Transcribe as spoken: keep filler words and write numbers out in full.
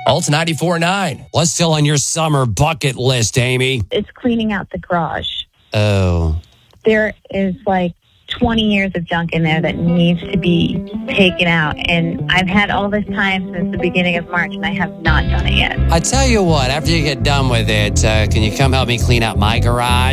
Alta ninety-four point nine. What's still on your summer bucket list, Amy? It's cleaning out the garage. Oh. There is like twenty years of junk in there that needs to be taken out. And I've had all this time since the beginning of March, and I have not done it yet. I tell you what, after you get done with it, uh, can you come help me clean out my garage?